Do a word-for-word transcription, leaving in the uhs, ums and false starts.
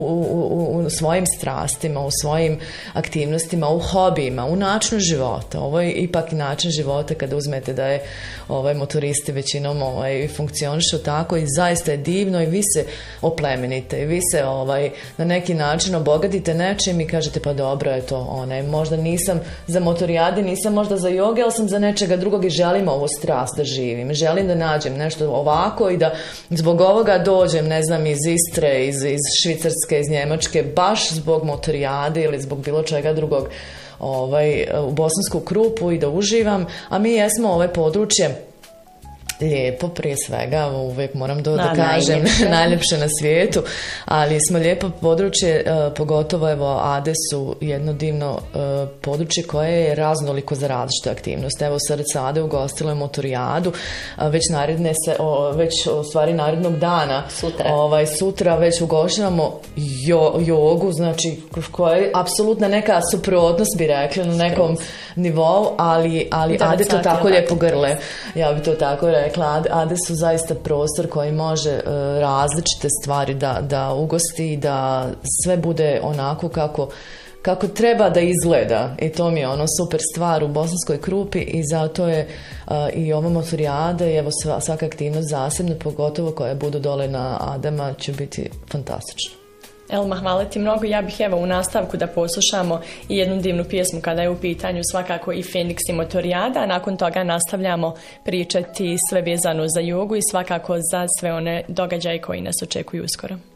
U, u, u svojim strastima, u svojim aktivnostima, u hobijima, u načinu života. Ovo je ipak način života kada uzmete da je ovaj, motoristi većinom ovaj, funkcionišu tako i zaista je divno i vi se oplemenite i vi se ovaj, na neki način obogatite nečim i kažete pa dobro je to onaj, možda nisam za motorijade, nisam možda za joge, ali sam za nečega drugog i želim ovu strast da živim. Želim da nađem nešto ovako i da zbog ovoga dođem, ne znam, iz Istre, iz, iz Švicarske, iz Njemačke, baš zbog motorijade ili zbog bilo čega drugog ovaj, u Bosansku Krupu i da uživam, a mi jesmo ovaj područje lijepo prije svega, uvijek moram da, da kažem najljepše. najljepše na svijetu, ali smo lijepo područje, pogotovo evo Ade su jedno divno područje koje je raznoliko za različite aktivnosti. Evo srce Ade ugostilo je motorijadu, već naredne se, već u stvari narednog dana, sutra, ovaj, sutra već ugošćavamo jo, jogu, znači koja je apsolutna neka suprotnost bi rekli na nekom nivou, ali, ali Ade to tako lijepo grle, ja bi to tako rekla. Ade su zaista prostor koji može uh, različite stvari da, da ugosti i da sve bude onako kako, kako treba da izgleda i to mi je ono super stvar u Bosanskoj Krupi i zato je uh, i ova motorijada i evo sva, svaka aktivnost zasebno, pogotovo koje budu dole na Adama će biti fantastično. Elma, hvala ti mnogo. Ja bih evo u nastavku da poslušamo i jednu divnu pjesmu kada je u pitanju svakako i Feniks i motorijada, a nakon toga nastavljamo pričati sve vezano za jogu i svakako za sve one događaje koji nas očekuju uskoro.